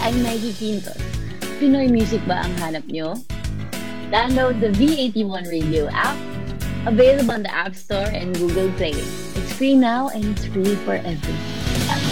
I'm Maggie Quintos. Pinoy music ba ang hanap nyo? Download the V81 Radio app, available on the App Store and Google Play. It's free now and it's free for everyone.